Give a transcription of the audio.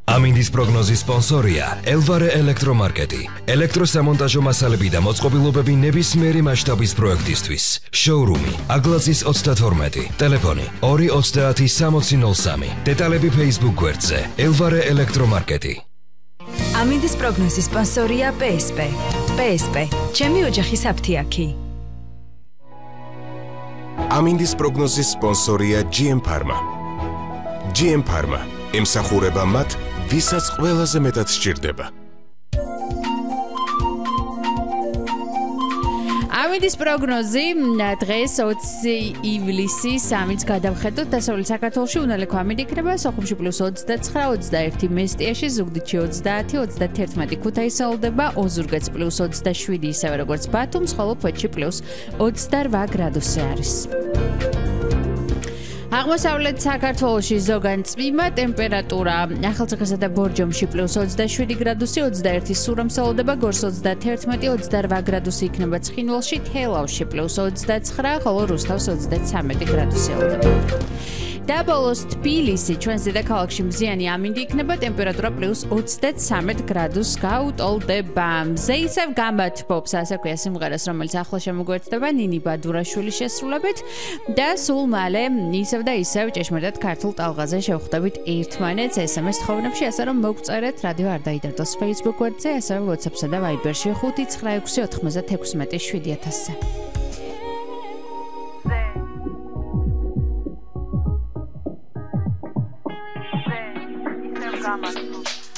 ამინდის პროგნოზის სპონსორია ელვარე ელექტრომარკეტი. ელექტროსამონტაჟო მასალები და მოწყობილობები ნებისმიერი მასშტაბის პროექტისთვის. შოურუმი აგლაძის 32, ტელეფონი 230 დეტალები Facebook გვერდზე ელვარე ელექტრომარკეტი. ამინდის პროგნოზის სპონსორია PSP. PSP, ჩემი ოჯახის აფთიაქი. ამინდის პროგნოზის სპონსორია GM Pharma. GM Pharma ემსახურება მათ, ვისაც ყველაზე მეტად სჭირდება. ამინდის პროგნოზი დღეს 20 ივლისი 3-ს გადავხედოთ. დასავლეთ საქართველოში უნალექო ამინდი იქნება სოხუმში +29, 21 მესტიაში, ზუგდიდში 30, 31 ქუთაისალდება, ოზურგეთს +27 ისევე როგორც ბათუმს, ხოლო ფოთში +28 გრადუსი არის. აღმოსავლეთ საქართველოში ზოგან წვიმა, ტემპერატურა ახალციხესა და ბორჯომში +27 გრადუსი, 21 სურამსალოდება, გორს 31, 28 გრადუსი იქნება ცხინვალში, თელავში +29, ხოლო რუსთავს 33 გრადუსი ალდება. და ბოლოს თბილისი, ჩვენს დედაქალაქში მზიანი ამინდი იქნება, ტემპერატურა +23 გრადუსს გაუტოლდება. მზე ისევ გამართბობს, ასე ქვია სიმღერას, რომელიც ახლა შემოგვეცდება ნინი ბადურაშვილის შესრულებით და სულ მალე ისევ და ისევ ჭეშმარიტად ქართულ ტალღაზე შევხვდებით ერთმანეთს SMS თხოვნებში, ასე რომ მოგწერეთ რადიო არ დაიდარდოს Facebook გვერდზე, ასევე WhatsApp-სა და Viber-ში 596 96 7000-ზე.